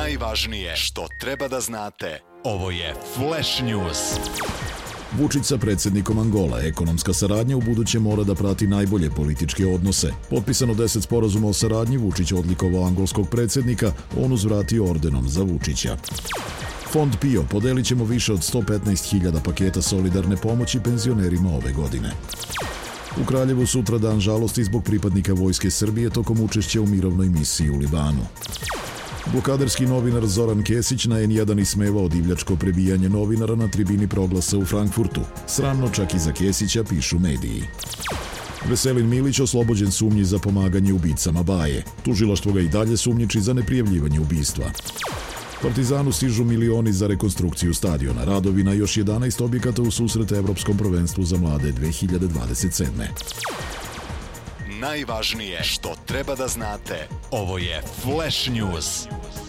Najvažnije što treba da znate. Ovo je Flash News. Vučić sa predsjednikom Angola. Ekonomska saradnja u buduće mora da prati najbolje političke odnose. Potpisano 10 sporazuma o saradnji, Vučić odlikovao angolskog predsjednika, on uzvratio ordenom za Vučića. Fond PIO, podelit ćemo više od 115.000 paketa solidarne pomoći penzionerima ove godine. U Kraljevu sutra dan žalosti zbog pripadnika Vojske Srbije tokom učešća u mirovnoj misiji u Libanu. Blokaderski novinar Zoran Kesić na N1 ismevao divljačko prebijanje novinara na tribini Proglasa u Frankfurtu. Sramno čak i za Kesića, pišu mediji. Veselin Milić oslobođen sumnji za pomaganje ubicama Baje. Tužilaštvo ga i dalje sumnjiči za neprijavljivanje ubistva. Partizanu stižu milioni za rekonstrukciju stadiona. Radovi na još 11 objekata u susret Evropskom prvenstvu za mlade 2027. Najvažnije što treba da znate. Ovo je Flash News.